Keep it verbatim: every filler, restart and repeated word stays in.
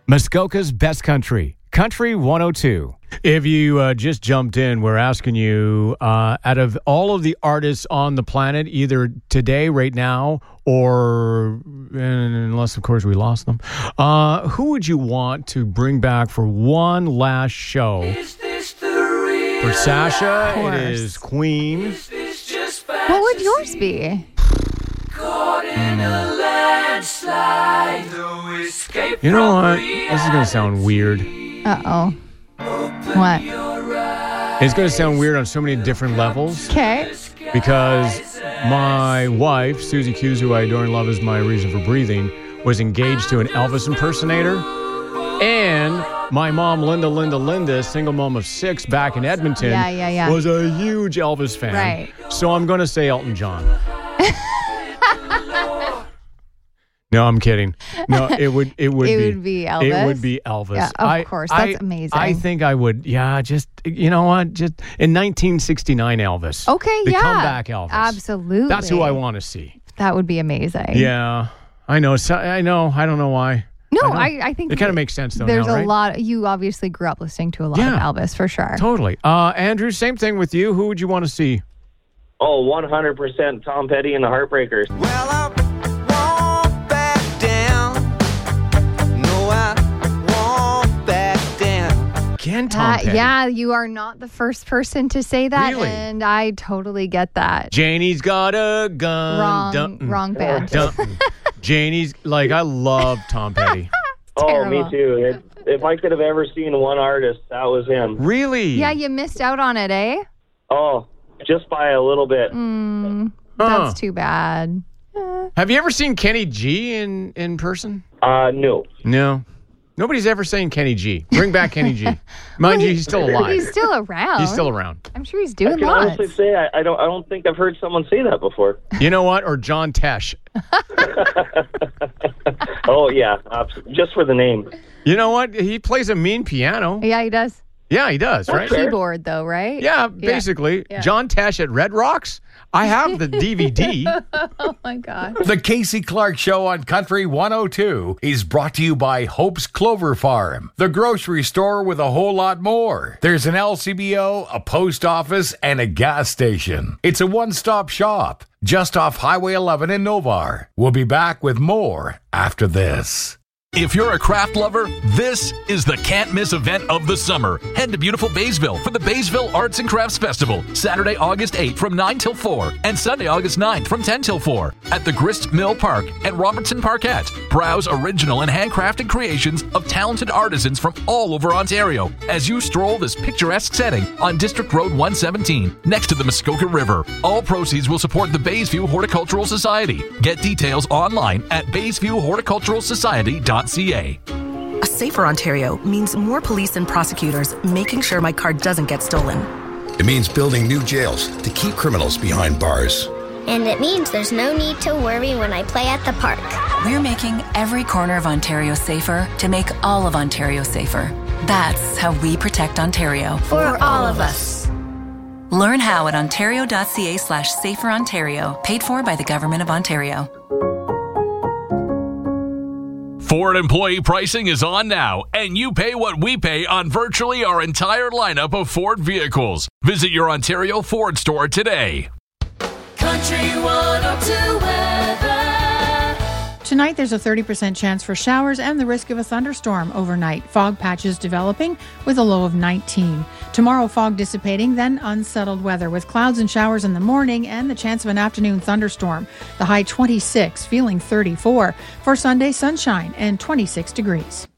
Muskoka's Best Country, Country one oh two. If you uh, just jumped in, we're asking you, uh, out of all of the artists on the planet, either today, right now, or unless, of course, we lost them, uh, who would you want to bring back for one last show? Is this the real For Sasha, life? it is Queen. Is this just What would yours be? Caught in a landslide, no escape You know from what? This is going to sound weird. Uh-oh. What? It's going to sound weird on so many different levels. Okay. Because my wife, Susie Hughes, who I adore and love as my reason for breathing, was engaged to an Elvis impersonator. And my mom, Linda, Linda, Linda, single mom of six back in Edmonton, Yeah, yeah, yeah. was a huge Elvis fan. Right. So I'm going to say Elton John. No, I'm kidding. No, it would it would It be would be Elvis? It would be Elvis. Yeah, of I, course. I- That's amazing. I think I would. Yeah, just you know what? Just in nineteen sixty-nine, Elvis. Okay, the yeah. comeback Elvis. Absolutely. That's who I want to see. That would be amazing. Yeah, I know. So, I know. I don't know why. No, I, don't- I, I think it kind of makes sense though. there's now, a right? lot. You obviously grew up listening to a lot Yeah. of Elvis, for sure. Totally. Uh, Andrew, same thing with you. Who would you want to see? Oh, one hundred percent Tom Petty and the Heartbreakers. Well, I won't back down. No, I won't back down. Again, Tom Uh, Petty. yeah, you are not the first person to say that, Really? and I totally get that. Janie's got a gun. Wrong, Dun- wrong band. dun- Janie's like I love Tom Petty. Oh, Terrible. me too. It, if I could have ever seen one artist, that was him. Really? Yeah, you missed out on it, eh? Oh, just by a little bit. Mm, Huh. that's too bad. Have you ever seen Kenny G in, in person? Uh, no. No. Nobody's ever saying Kenny G. Bring back Kenny G. Mind you, he's still alive. He's still around. He's still around. I'm sure he's I doing can lots. honestly say I, I don't. I don't think I've heard someone say that before. You know what? Or John Tesh. Oh yeah, abs- just for the name. You know what? He plays a mean piano. Yeah, he does. Yeah, he does, right? fair. Keyboard, though, right? Yeah, basically. Yeah. John Tesh at Red Rocks. I have the D V D. Oh, my God. The Casey Clark Show on Country one oh two is brought to you by Hope's Clover Farm, the grocery store with a whole lot more. There's an L C B O, a post office, and a gas station. It's a one-stop shop just off Highway eleven in Novar. We'll be back with more after this. If you're a craft lover, this is the can't-miss event of the summer. Head to beautiful Baysville for the Baysville Arts and Crafts Festival, Saturday, August eighth from nine till four, and Sunday, August ninth from ten till four at the Grist Mill Park and Robertson Parkette. Browse original and handcrafted creations of talented artisans from all over Ontario as you stroll this picturesque setting on District Road one seventeen, next to the Muskoka River. All proceeds will support the Baysview Horticultural Society. Get details online at baysview horticultural society dot c a. A safer Ontario means more police and prosecutors making sure my car doesn't get stolen. It means building new jails to keep criminals behind bars. And it means there's no need to worry when I play at the park. We're making every corner of Ontario safer to make all of Ontario safer. That's how we protect Ontario. For all of us. Learn how at ontario.ca slash safer Ontario, paid for by the Government of Ontario. Ford employee pricing is on now, and you pay what we pay on virtually our entire lineup of Ford vehicles. Visit your Ontario Ford store today. Country one oh two weather. Tonight, there's a thirty percent chance for showers and the risk of a thunderstorm overnight. Fog patches developing with a low of nineteen. Tomorrow, fog dissipating, then unsettled weather with clouds and showers in the morning and the chance of an afternoon thunderstorm. The high twenty-six, feeling thirty-four. For Sunday, sunshine and twenty-six degrees.